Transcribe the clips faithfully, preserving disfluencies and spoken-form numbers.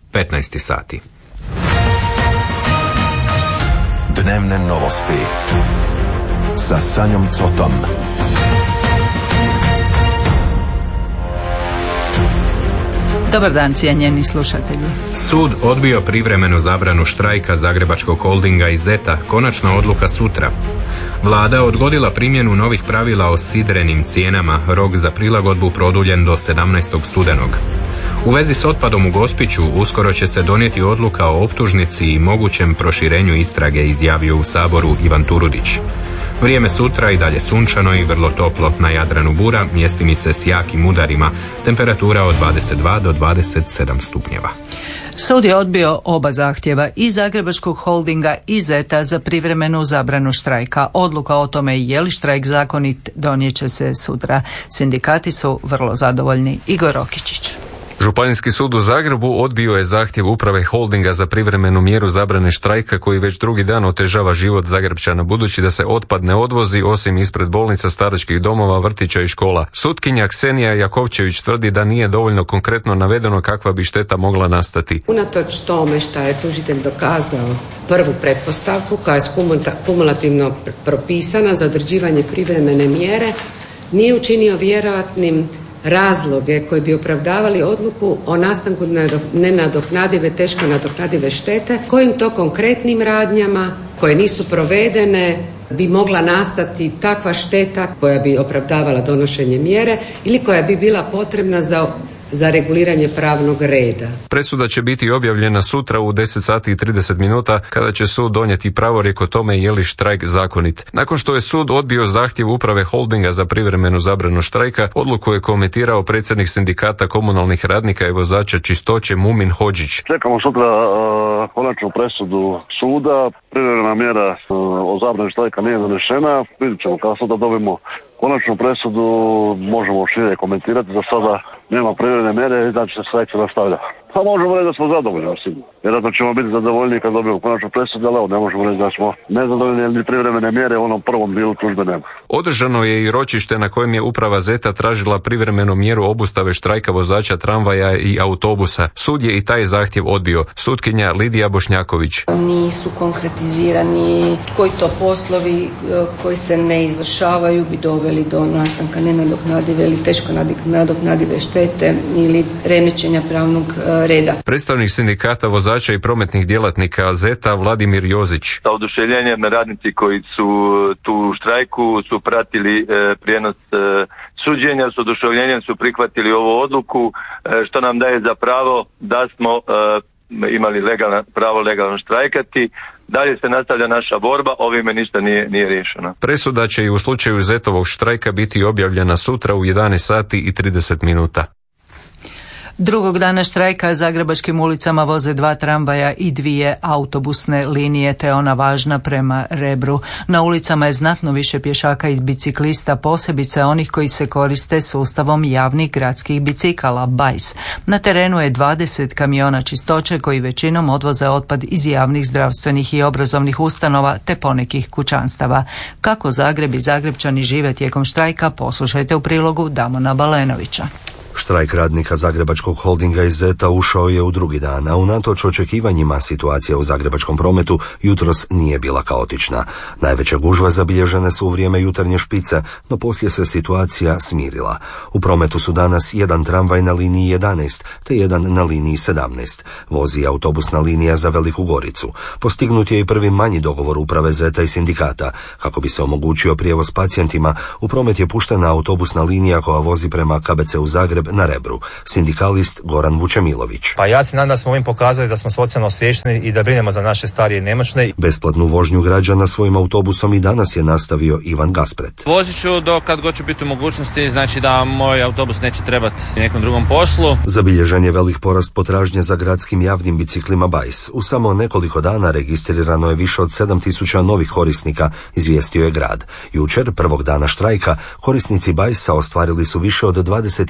petnaest sati. Dnevne novosti sa Sanjom Cotom. Dobar dan, cijenjeni slušatelji. Sud odbio privremenu zabranu štrajka Zagrebačkog holdinga i Zeta, konačna odluka sutra. Vlada odgodila primjenu novih pravila o sidrenim cijenama, rok za prilagodbu produljen do sedamnaestog studenog. U vezi s otpadom u Gospiću uskoro će se donijeti odluka o optužnici i mogućem proširenju istrage, izjavio u Saboru Ivan Turudić. Vrijeme sutra i dalje sunčano i vrlo toplo, na Jadranu bura, mjestimice s jakim udarima, temperatura od dvadeset dva do dvadeset sedam stupnjeva. Sud je odbio oba zahtjeva i Zagrebačkog holdinga i Zeta za privremenu zabranu štrajka. Odluka o tome je li štrajk zakonit donijet će se sutra. Sindikati su vrlo zadovoljni. Igor Rokičić. Županijski sud u Zagrebu odbio je zahtjev uprave holdinga za privremenu mjeru zabrane štrajka koji već drugi dan otežava život Zagrepčana, budući da se otpad ne odvozi osim ispred bolnica, staračkih domova, vrtića i škola. Sutkinja Ksenija Jakovčević tvrdi da nije dovoljno konkretno navedeno kakva bi šteta mogla nastati. Unatoč tome što je tužitelj dokazao prvu pretpostavku koja je kumulativno propisana za određivanje privremene mjere, nije učinio vjerojatnim razloge koji bi opravdavali odluku o nastanku nenadoknadive, teško nadoknadive štete, kojim to konkretnim radnjama koje nisu provedene bi mogla nastati takva šteta koja bi opravdavala donošenje mjere ili koja bi bila potrebna za za reguliranje pravnog reda. Presuda će biti objavljena sutra u deset sati i trideset minuta kada će sud donijeti pravorijek o tome je li štrajk zakonit. Nakon što je sud odbio zahtjev uprave holdinga za privremenu zabranu štrajka, odluku je komentirao predsjednik sindikata komunalnih radnika i vozača čistoće Mumin Hodžić. Čekamo sutra uh, konačnu presudu suda. Privremena mjera uh, o zabrani štrajka nije donešena. Vidjet ćemo kada sutra dobijemo konačnu presudu, možemo šire komentirati. Za sada nema privremene mjere i znači se štrajk se nastavlja. Pa možemo reći da smo zadovoljni, sigurno. Vjerojatno ćemo biti zadovoljni kad dobijemo konačnu presudu, ali ne možemo reći da smo nezadovoljni jer ni privremene mjere u onom prvom dijelu tužbe nema. Održano je i ročište na kojem je uprava Zeta tražila privremenu mjeru obustave štrajka vozača tramvaja i autobusa. Sud je i taj zahtjev odbio. Sutkinja Lidija Bošnjaković. Nisu konkretizirani koji to poslovi koji se ne izvršavaju bi doveli do nastanka nenadoknadive ili teško nadoknadive štete ili remećenja pravnog reda. Predstavnik sindikata vozača i prometnih djelatnika Zeta Vladimir Jozić. Sa oduševljenjem radnici koji su tu štrajku su pratili e, prijenos e, suđenja, s oduševljenjem su prihvatili ovu odluku, e, što nam daje za pravo da smo e, imali legalna, pravo legalno štrajkati. Dalje se nastavlja naša borba, ovime ništa nije, nije riješeno. Presuda će i u slučaju Zetovog štrajka biti objavljena sutra u jedanaest sati i trideset minuta. Drugog dana štrajka zagrebačkim ulicama voze dva tramvaja i dvije autobusne linije, te ona važna prema Rebru. Na ulicama je znatno više pješaka i biciklista, posebice onih koji se koriste sustavom javnih gradskih bicikala B A J S. Na terenu je dvadeset kamiona čistoće koji većinom odvoze otpad iz javnih zdravstvenih i obrazovnih ustanova te ponekih kućanstava. Kako Zagreb i Zagrepčani žive tijekom štrajka, poslušajte u prilogu Damona Balenovića. Štrajk radnika Zagrebačkog holdinga i Zeta ušao je u drugi dan, a unatoč očekivanjima situacija u zagrebačkom prometu jutros nije bila kaotična. Najveće gužve zabilježene su u vrijeme jutarnje špice, no poslije se situacija smirila. U prometu su danas jedan tramvaj na liniji jedanaest, te jedan na liniji sedamnaest. Vozi autobusna linija za Veliku Goricu. Postignut je i prvi manji dogovor uprave Zeta i sindikata. Kako bi se omogućio prijevoz pacijentima, u promet je puštena autobusna linija koja vozi prema K B C u Zagreb na Rebru. Sindikalist Goran Vučemilović. Pa ja se nadam da smo ovim pokazali da smo socijalno osviješteni i da brinemo za naše starije i nemoćne. Besplatnu vožnju građana svojim autobusom i danas je nastavio Ivan Gaspret. Vozit ću do kad god ću biti u mogućnosti, znači da moj autobus neće trebati nekom drugom poslu. Zabilježen je velik porast potražnje za gradskim javnim biciklima B A J S. U samo nekoliko dana registrirano je više od sedam tisuća novih korisnika, izvijestio je grad. Jučer, prvog dana štrajka, korisnici B A J S-a ostvarili su više od dvadeset četiri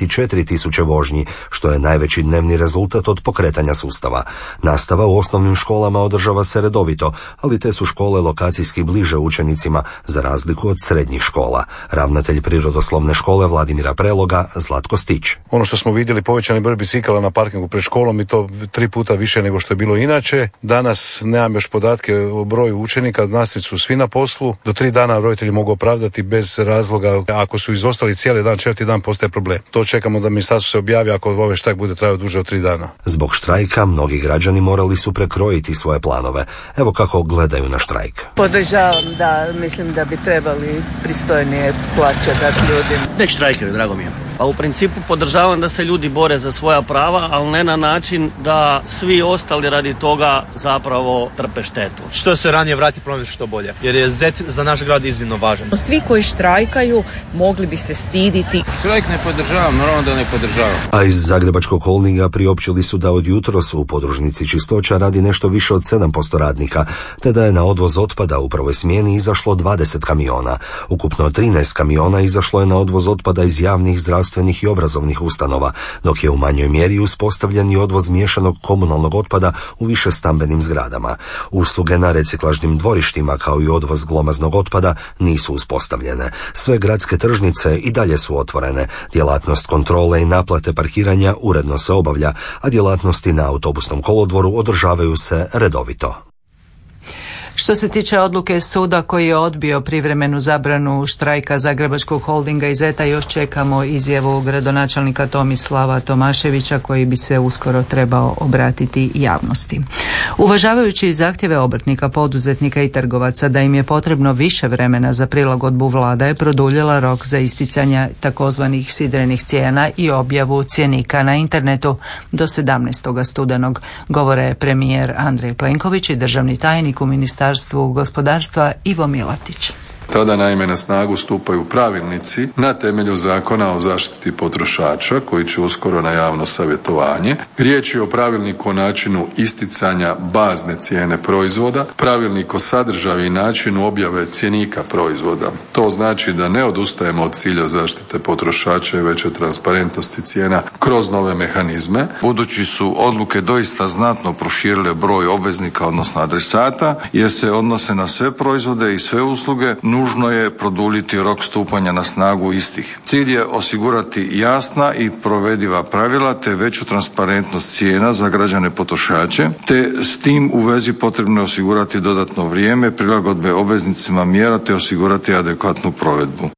tisuće vožnji, što je najveći dnevni rezultat od pokretanja sustava. Nastava u osnovnim školama održava se redovito, ali te su škole lokacijski bliže učenicima, za razliku od srednjih škola. Ravnatelj Prirodoslovne škole Vladimira Preloga, Zlatko Stić. Ono što smo vidjeli, povećani broj bicikala na parkingu pred školom i to tri puta više nego što je bilo inače. Danas nemam još podatke o broju učenika, nastavnici su svi na poslu. Do tri dana roditelji mogu opravdati bez razloga. Ako su izostali cijeli dan, četvrti dan postaje problem. To čekamo da ministarstvo se objavi ako ovaj štrajk bude trajao duže od tri dana. Zbog štrajka mnogi građani morali su prekrojiti svoje planove. Evo kako gledaju na štrajk. Podržavam, da, mislim da bi trebali pristojnije plaće dati ljudima. Nek štrajkaju, drago mi je. Pa u principu podržavam da se ljudi bore za svoja prava, ali ne na način da svi ostali radi toga zapravo trpe štetu. Što se ranije vrati problem što bolje, jer je zet za naš grad iznimno važan. Svi koji štrajkaju mogli bi se stiditi. Štrajk ne podržavam, naravno da ne podržavam. A iz Zagrebačkog holdinga priopćili su da od jutros u podružnici Čistoća radi nešto više od sedam posto radnika, te da je na odvoz otpada u prvoj smjeni izašlo dvadeset kamiona. Ukupno trinaest kamiona izašlo je na odvoz otpada iz javnih, zdravstvenih i obrazovnih ustanova, dok je u manjoj mjeri uspostavljen i odvoz miješanog komunalnog otpada u više stambenim zgradama. Usluge na reciklažnim dvorištima kao i odvoz glomaznog otpada nisu uspostavljene. Sve gradske tržnice i dalje su otvorene. Djelatnost kontrole i naplate parkiranja uredno se obavlja, a djelatnosti na autobusnom kolodvoru održavaju se redovito. Što se tiče odluke suda koji je odbio privremenu zabranu štrajka Zagrebačkog holdinga i Zeta, još čekamo izjavu gradonačelnika Tomislava Tomaševića koji bi se uskoro trebao obratiti javnosti. Uvažavajući zahtjeve obrtnika, poduzetnika i trgovaca da im je potrebno više vremena za prilagodbu, vlada je produljila rok za isticanje takozvanih sidrenih cijena i objavu cjenika na internetu do sedamnaestog studenog, govore premijer Andrej Plenković i državni tajnik u Ministarstvu gospodarstva Ivo Milatić. Tada naime na snagu stupaju pravilnici na temelju Zakona o zaštiti potrošača koji će uskoro na javno savjetovanje. Riječ je o pravilniku o načinu isticanja bazne cijene proizvoda, pravilnik o sadržaju i načinu objave cjenika proizvoda. To znači da ne odustajemo od cilja zaštite potrošača i veće transparentnosti cijena kroz nove mehanizme. Budući su odluke doista znatno proširile broj obveznika, odnosno adresata, jer se odnose na sve proizvode i sve usluge, nužno je produljiti rok stupanja na snagu istih. Cilj je osigurati jasna i provediva pravila te veću transparentnost cijena za građane potrošače, te s tim u vezi potrebno je osigurati dodatno vrijeme prilagodbe obveznicima mjera te osigurati adekvatnu provedbu.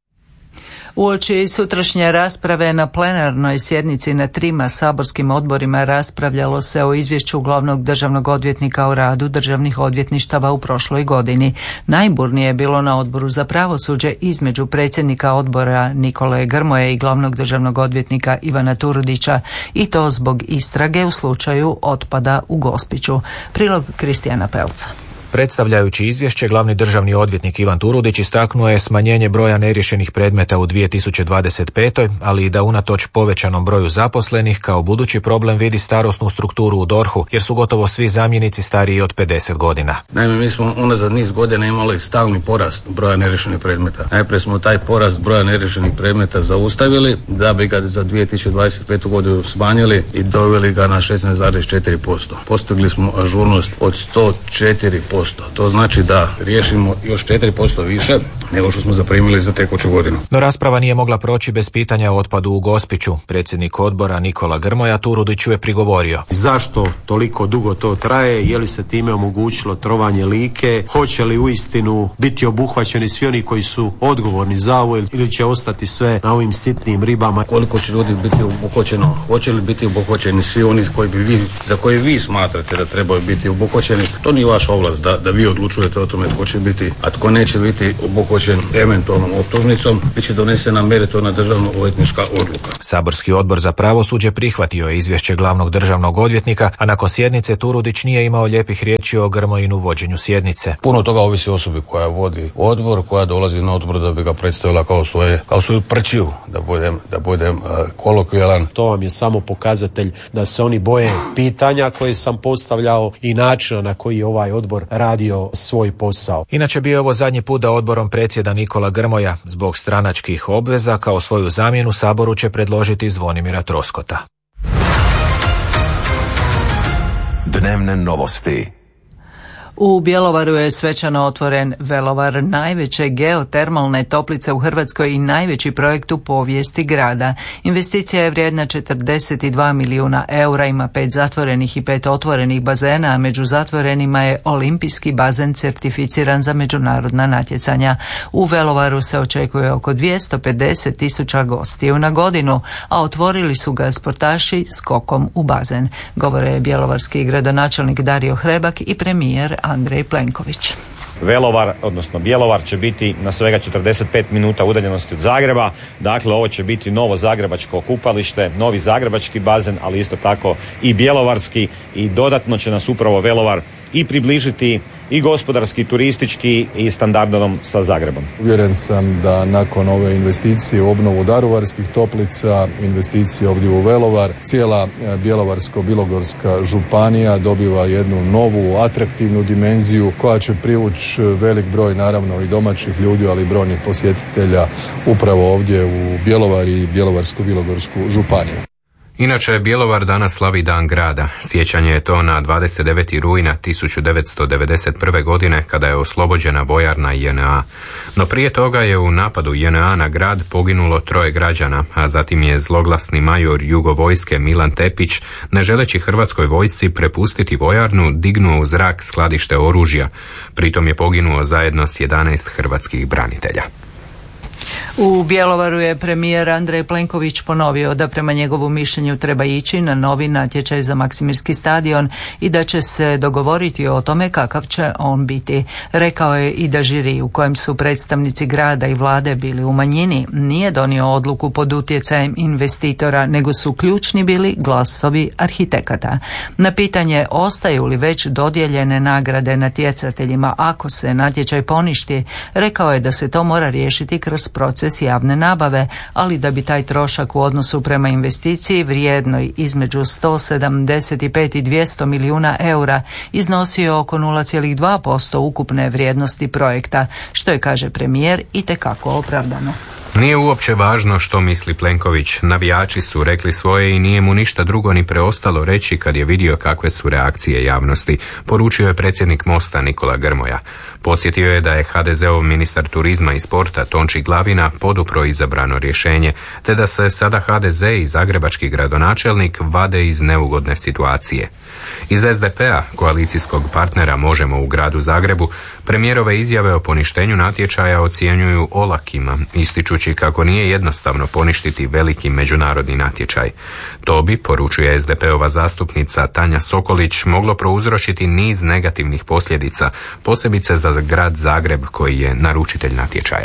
Uoči sutrašnje rasprave na plenarnoj sjednici na trima saborskim odborima raspravljalo se o izvješću glavnog državnog odvjetnika o radu državnih odvjetništava u prošloj godini. Najburnije je bilo na odboru za pravosuđe između predsjednika odbora Nikole Grmoje i glavnog državnog odvjetnika Ivana Turudića, i to zbog istrage u slučaju otpada u Gospiću. Prilog Kristijana Pelca. Predstavljajući izvješće, glavni državni odvjetnik Ivan Turudić istaknuo je smanjenje broja neriješenih predmeta u dvije tisuće dvadeset petoj, ali i da unatoč povećanom broju zaposlenih kao budući problem vidi starosnu strukturu u dorhu, jer su gotovo svi zamjenici stariji od pedeset godina. Naime, mi smo unazad niz godina imali stalni porast broja neriješenih predmeta. Najprije smo taj porast broja neriješenih predmeta zaustavili, da bi ga za dvije tisuće dvadeset petu godinu smanjili i doveli ga na šesnaest zarez četiri posto. Postigli smo ažurnost od sto četiri posto. To znači da riješimo još četiri posto više nego što smo zaprimili za tekuću godinu. No rasprava nije mogla proći bez pitanja o otpadu u Gospiću. Predsjednik odbora Nikola Grmoja Turudiću je prigovorio. Zašto toliko dugo to traje? Je li se time omogućilo trovanje Like? Hoće li uistinu biti obuhvaćeni svi oni koji su odgovorni za ovo ili će ostati sve na ovim sitnim ribama? Koliko će ljudi biti obuhvaćeno? Hoće li biti obuhvaćeni svi oni koji bi vi, za koje vi smatrate da trebaju biti obuhvaćeni? To nije vaša ovlast da, da vi odlučujete o tome tko će biti, a tko neće biti obuhvaćen eventualnom optužnicom, bit će donesena meritorna državno odvjetnička odluka. Saborski odbor za pravosuđe prihvatio je izvješće glavnog državnog odvjetnika, a nakon sjednice Turudić nije imao lijepih riječi o Grmojinu vođenju sjednice. Puno toga ovisi o osobi koja vodi odbor, koja dolazi na odbor da bi ga predstavila kao svoje, kao svoju prčiju, da budem, da budem uh, kolokvijalan. To vam je samo pokazatelj da se oni boje pitanja koje sam postavljao i načina na koji je ovaj odbor radio svoj posao. Inače bio je ovo zadnji put da odborom predsjednik predsjeda Nikola Grmoja. Zbog stranačkih obveza kao svoju zamjenu Saboru će predložiti Zvonimira Troskota. Dnevne novosti. U Bjelovaru je svečano otvoren Velovar, najveće geotermalne toplice u Hrvatskoj i najveći projekt u povijesti grada. Investicija je vrijedna četrdeset dva milijuna eura, ima pet zatvorenih i pet otvorenih bazena, a među zatvorenima je olimpijski bazen certificiran za međunarodna natjecanja. U Velovaru se očekuje oko dvjesto pedeset tisuća gostiju na godinu, a otvorili su ga sportaši skokom u bazen. Govore bjelovarski gradonačelnik Dario Hrebak i premijer Andrej Plenković. Velovar, odnosno Bjelovar, će biti na svega četrdeset pet minuta udaljenosti od Zagreba. Dakle, ovo će biti novo zagrebačko kupalište, novi zagrebački bazen, ali isto tako i bjelovarski, i dodatno će nas upravo Velovar i približiti i gospodarski, turistički i standardom sa Zagrebom. Uvjeren sam da nakon ove investicije u obnovu daruvarskih toplica, investicije ovdje u Velovar, cijela Bjelovarsko-bilogorska županija dobiva jednu novu, atraktivnu dimenziju koja će privući velik broj naravno i domaćih ljudi, ali i brojnih posjetitelja upravo ovdje u Bjelovar i Bjelovarsko-bilogorsku županiju. Inače, Bjelovar danas slavi Dan grada. Sjećanje je to na dvadeset devetog rujna tisuću devetsto devedeset prve. godine kada je oslobođena vojarna J N A. No prije toga je u napadu J N A na grad poginulo troje građana, a zatim je zloglasni major jugovojske Milan Tepić, ne želeći hrvatskoj vojsci prepustiti vojarnu, dignuo u zrak skladište oružja. Pritom je poginuo zajedno s jedanaest hrvatskih branitelja. U Bjelovaru je premijer Andrej Plenković ponovio da prema njegovu mišljenju treba ići na novi natječaj za Maksimirski stadion i da će se dogovoriti o tome kakav će on biti. Rekao je i da žiri u kojem su predstavnici grada i vlade bili u manjini nije donio odluku pod utjecajem investitora, nego su ključni bili glasovi arhitekata. Na pitanje ostaju li već dodijeljene nagrade natjecateljima ako se natječaj poništi, rekao je da se to mora riješiti kroz proces javne nabave, ali da bi taj trošak u odnosu prema investiciji vrijednoj između sto sedamdeset pet i dvjesto milijuna eura iznosio oko nula zarez dva posto ukupne vrijednosti projekta, što je, kaže premijer, itekako opravdano. Nije uopće važno što misli Plenković. Navijači su rekli svoje i nije mu ništa drugo ni preostalo reći kad je vidio kakve su reakcije javnosti, poručio je predsjednik Mosta Nikola Grmoja. Podsjetio je da je ha de zeov ministar turizma i sporta Tonči Glavina podupro izabrano rješenje, te da se sada ha de ze i zagrebački gradonačelnik vade iz neugodne situacije. Iz es de pe-a, koalicijskog partnera Možemo u gradu Zagrebu, premijerove izjave o poništenju natječaja ocjenjuju olakima, ističući kako nije jednostavno poništiti veliki međunarodni natječaj. To bi, poručuje es de pe-ova zastupnica Tanja Sokolić, moglo prouzročiti niz negativnih posljedica, posebice za grad Zagreb koji je naručitelj natječaja.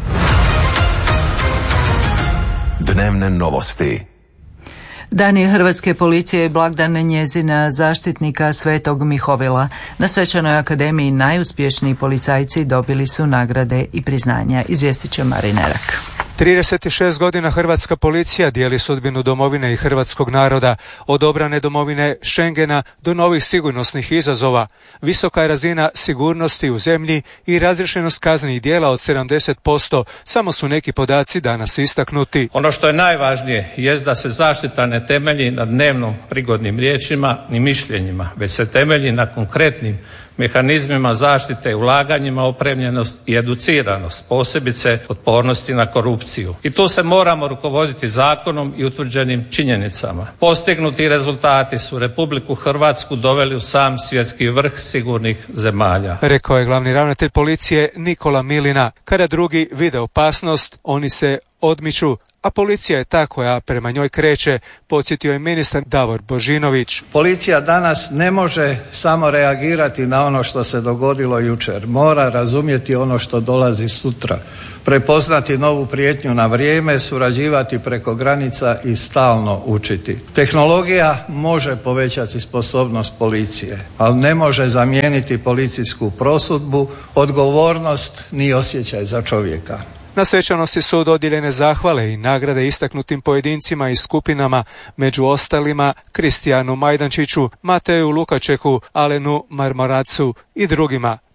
Dnevne novosti. Dan je Hrvatske policije i blagdan njezina zaštitnika Svetog Mihovila. Na Svečanoj akademiji najuspješniji policajci dobili su nagrade i priznanja. Izvijestit će Marin Erak. trideset šest godina hrvatska policija dijeli sudbinu domovine i hrvatskog naroda, od obrane domovine, Schengena do novih sigurnosnih izazova. Visoka je razina sigurnosti u zemlji i razriješenost kaznenih djela od sedamdeset posto, samo su neki podaci danas istaknuti. Ono što je najvažnije jest da se zaštita ne temelji na dnevno prigodnim riječima ni mišljenjima, već se temelji na konkretnim mehanizmima zaštite, ulaganjima, opremljenost i educiranost, posebice otpornosti na korupciju. I tu se moramo rukovoditi zakonom i utvrđenim činjenicama. Postignuti rezultati su Republiku Hrvatsku doveli u sam svjetski vrh sigurnih zemalja. Rekao je glavni ravnatelj policije Nikola Milina. Kada drugi vide opasnost, oni se odmiču, a policija je ta koja prema njoj kreće, podsjetio je ministar Davor Božinović. Policija danas ne može samo reagirati na ono što se dogodilo jučer. Mora razumjeti ono što dolazi sutra. Prepoznati novu prijetnju na vrijeme, surađivati preko granica i stalno učiti. Tehnologija može povećati sposobnost policije, ali ne može zamijeniti policijsku prosudbu, odgovornost ni osjećaj za čovjeka. Na svečanosti su dodijeljene zahvale i nagrade istaknutim pojedincima i skupinama, među ostalima Kristijanu Majdančiću, Mateju Lukačeku, Alenu Marmaracu i drugima.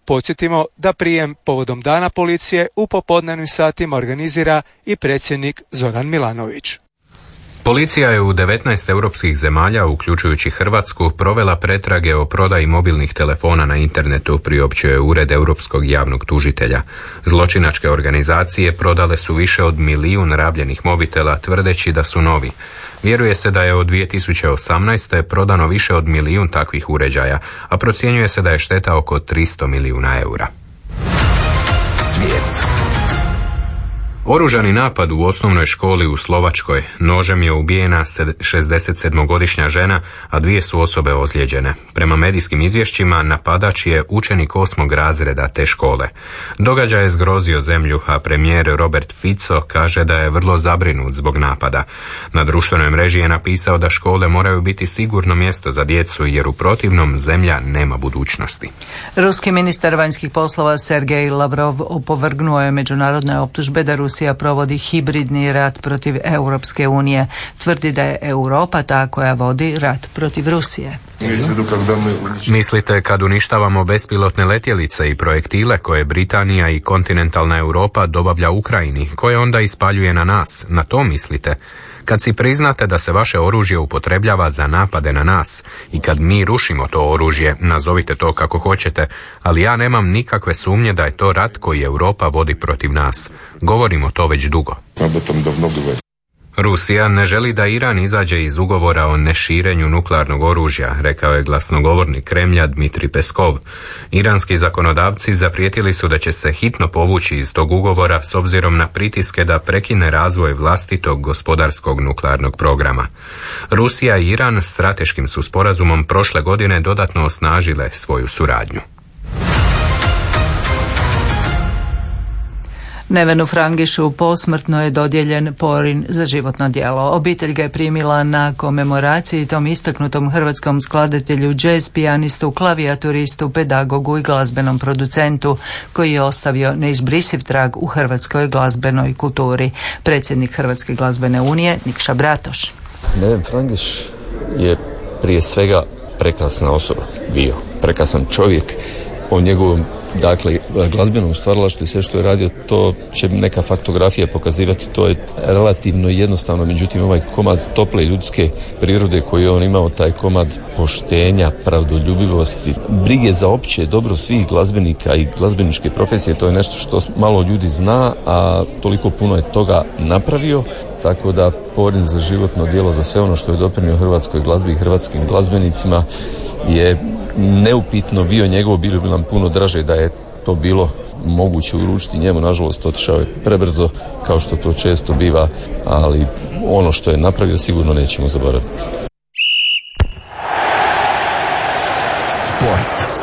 Podsjetimo da prijem povodom Dana policije u popodnevnim satima organizira i predsjednik Zoran Milanović. Policija je u devetnaest europskih zemalja, uključujući Hrvatsku, provela pretrage o prodaji mobilnih telefona na internetu, priopćio je Ured Europskog javnog tužitelja. Zločinačke organizacije prodale su više od milijun rabljenih mobitela, tvrdeći da su novi. Vjeruje se da je od dvije tisuće osamnaeste. prodano više od milijun takvih uređaja, a procjenjuje se da je šteta oko tristo milijuna eura. Svijet. Oružani napad u osnovnoj školi u Slovačkoj. Nožem je ubijena šezdesetsedmogodišnja žena, a dvije su osobe ozlijeđene. Prema medijskim izvješćima, napadač je učenik osmog razreda te škole. Događaj je zgrozio zemlju, a premijer Robert Fico kaže da je vrlo zabrinut zbog napada. Na društvenoj mreži je napisao da škole moraju biti sigurno mjesto za djecu, jer u protivnom zemlja nema budućnosti. Ruski ministar vanjskih poslova Sergej Lavrov opovrgnuo je međunarodne optužbe da Rusija provodi hibridni rat protiv Europske unije. Tvrdi da je Europa ta koja vodi rat protiv Rusije. Mislite kad uništavamo bespilotne letjelice i projektile koje Britanija i kontinentalna Europa dobavlja Ukrajini, koje onda ispaljuje na nas, na to mislite? Kad si priznate da se vaše oružje upotrebljava za napade na nas i kad mi rušimo to oružje, nazovite to kako hoćete, ali ja nemam nikakve sumnje da je to rat koji Europa vodi protiv nas. Govorimo to već dugo. Rusija ne želi da Iran izađe iz ugovora o neširenju nuklearnog oružja, rekao je glasnogovornik Kremlja Dmitri Peskov. Iranski zakonodavci zaprijetili su da će se hitno povući iz tog ugovora s obzirom na pritiske da prekine razvoj vlastitog gospodarskog nuklearnog programa. Rusija i Iran strateškim su sporazumom prošle godine dodatno osnažile svoju suradnju. Nevenu Frangišu posmrtno je dodijeljen Porin za životno djelo. Obitelj ga je primila na komemoraciji tom istaknutom hrvatskom skladatelju, džez pijanistu, klavijaturistu, pedagogu i glazbenom producentu koji je ostavio neizbrisiv trag u hrvatskoj glazbenoj kulturi. Predsjednik Hrvatske glazbene unije Nikša Bratoš. Neven Frangiš je prije svega prekrasna osoba bio, prekrasan čovjek. O njegovom dakle, glazbenom stvaralaštvu i sve što je radio, to će neka faktografija pokazivati, to je relativno jednostavno, međutim ovaj komad tople ljudske prirode koji je on imao, taj komad poštenja, pravdoljubivosti, brige za opće dobro svih glazbenika i glazbeničke profesije, to je nešto što malo ljudi zna, a toliko puno je toga napravio, tako da Porin za životno djelo, za sve ono što je doprinio hrvatskoj glazbi i hrvatskim glazbenicima je neupitno bio njegov, bilo bi nam puno draže da je to bilo moguće uručiti njemu, nažalost otišao je prebrzo kao što to često biva, ali ono što je napravio sigurno nećemo zaboraviti. Sport.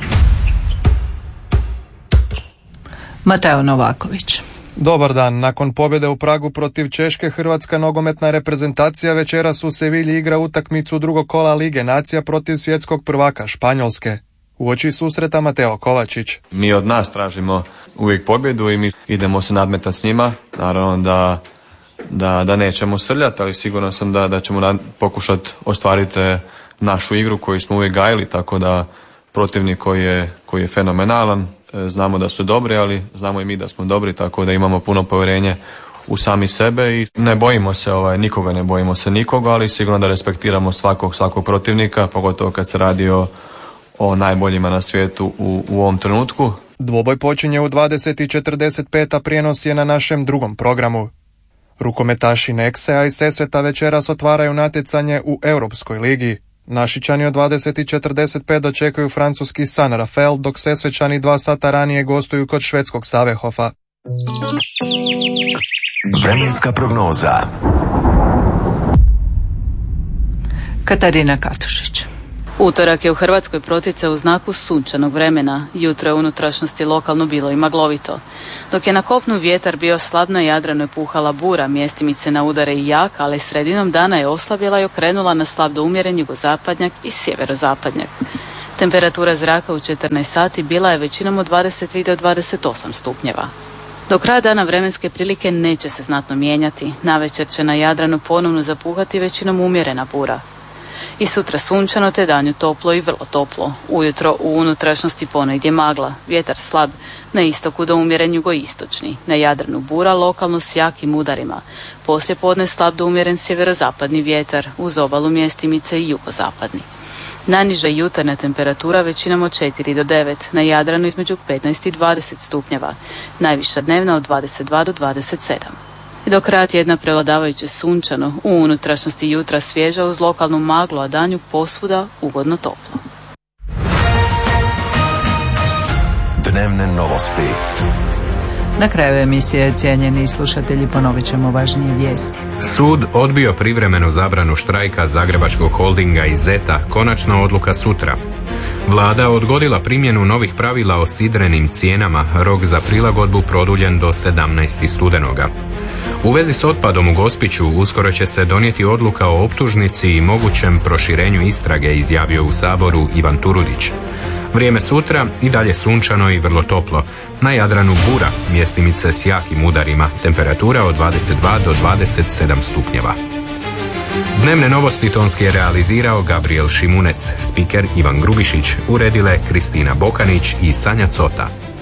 Mateo Novaković. Dobar dan. Nakon pobjede u Pragu protiv Češke, hrvatska nogometna reprezentacija večeras u Sevilji igra utakmicu drugog kola Lige nacija protiv svjetskog prvaka Španjolske. Uoči susreta Mateo Kovačić. Mi od nas tražimo uvijek pobjedu i mi idemo se nadmetati s njima. Naravno da, da, da nećemo srljati, ali sigurno sam da, da ćemo pokušati ostvariti našu igru koju smo uvijek gajili, tako da protivnik koji je, koji je fenomenalan, znamo da su dobri, ali znamo i mi da smo dobri, tako da imamo puno povjerenje u sami sebe i ne bojimo se ovaj, nikoga, ne bojimo se nikoga, ali sigurno da respektiramo svakog, svakog protivnika, pogotovo kad se radi o, o najboljima na svijetu u, u ovom trenutku. Dvoboj počinje u dvadeset i četrdeset pet, a prijenos je na našem drugom programu. Rukometaši Nexe-a i Sesveta večeras otvaraju natjecanje u Europskoj ligi. Našičani od dvadeset i četrdeset pet dočekuju francuski San Rafael, dok Sesvečani dva sata ranije gostuju kod švedskog Savehofa. Vremenska prognoza. Katarina Katušić. Utorak je u Hrvatskoj protjecao u znaku sunčanog vremena. Jutro je u unutrašnjosti lokalno bilo i maglovito. Dok je na kopnu vjetar bio slab, na Jadranu je puhala bura, mjestimice na udare i jak, ali sredinom dana je oslabjela i okrenula na slab do umjeren jugozapadnjak i sjeverozapadnjak. Temperatura zraka u četrnaest sati bila je većinom od dvadeset tri do dvadeset osam stupnjeva. Do kraja dana vremenske prilike neće se znatno mijenjati. Navečer će na Jadranu ponovno zapuhati većinom umjerena bura. I sutra sunčano te danju toplo i vrlo toplo. Ujutro u unutrašnjosti ponegdje magla, vjetar slab, na istoku do umjeren jugoistočni, na Jadranu bura lokalno s jakim udarima. Poslije podne slab do umjeren sjeverozapadni vjetar, uz obalu mjestimice i jugozapadni. Najniža jutarnja temperatura većinom od četiri do devet, na Jadranu između petnaest i dvadeset stupnjeva, najviša dnevna od dvadeset dva do dvadeset sedam. I do kraja tjedna prevladavajuće sunčano, u unutrašnjosti jutra svježa uz lokalnu maglu, a danju posvuda ugodno toplo. Dnevne novosti. Na kraju emisije, cijenjeni slušatelji, ponovit ćemo važnije vijesti. Sud odbio privremenu zabranu štrajka Zagrebačkog holdinga i Zeta, konačna odluka sutra. Vlada odgodila primjenu novih pravila o sidrenim cijenama, rok za prilagodbu produljen do sedamnaestog studenoga. U vezi s otpadom u Gospiću uskoro će se donijeti odluka o optužnici i mogućem proširenju istrage, izjavio u Saboru Ivan Turudić. Vrijeme sutra i dalje sunčano i vrlo toplo. Na Jadranu bura, mjestimice s jakim udarima, temperatura od dvadeset dva do dvadeset sedam stupnjeva. Dnevne novosti tonski je realizirao Gabriel Šimunec, spiker Ivan Grubišić, uredile Kristina Bokanić i Sanja Cota.